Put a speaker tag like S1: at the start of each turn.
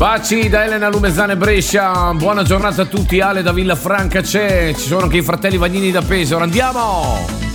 S1: Baci da Elena Lumezzane Brescia, buona giornata a tutti. Ale da Villafranca c'è, ci sono anche i fratelli Vagnini da Pesaro, andiamo!